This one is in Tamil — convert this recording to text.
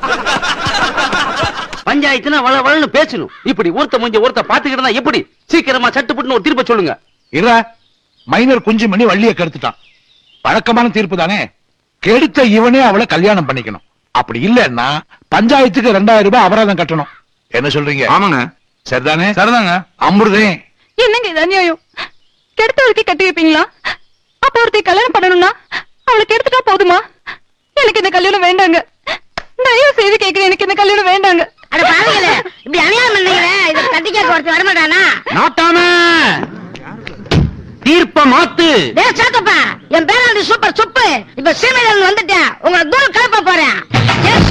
பஞ்சாயத்துனா வளவளன்னு பேசணும். இப்படி ஒருத்த முடிஞ்ச ஒருத்த பாத்துக்கிட்டா எப்படி? சீக்கிரமா சட்டுப்புட்டுன்னு ஒரு தீர்ப்பை சொல்லுங்க. மைனர் குஞ்சு மணி வள்ளிய கெடுத்துட்டான். வழக்கமான தீர்ப்பு தானே. கெடுத்த இவனே அவளை கல்யாணம் பண்ணிக்கணும். அப்படி இல்லன்னா பஞ்சாயத்துக்கு 2000 ரூபாய் அபராதம் கட்டணும். என்ன சொல்றீங்க? ஆமாங்க. சரிதானே? சரிதாங்க. அமிர்தே, என்னங்க இது அநியாயம்? கெடுத்தவளுக்கு கட்டி வைப்பீங்களா? அப்ப ஒருத்தைய கல்யாணம் பண்ணணும்னா அவளுக்கு எடுத்துட்டா போதுமா? எனக்கு இந்த கல்யாணம் வேண்டாங்க. தயவு செய்து கேட்கிறேன், எனக்கு இந்த கல்யாணம் வேண்டாங்க. அட பாருங்களே, இப்படி அநியாயம் பண்ணீங்களே, இத கட்டி கேட்க ஒருத்தர் வரமாட்டானா? நாட்டாம தீர்ப்ப மாத்து. டேய் சாத்தப்பா, என் பேராண்டி சூப்பர் சுப்பு. இப்ப சீமையில வந்துட்டேன். உங்களை தூள் கிளப்ப போறேன்.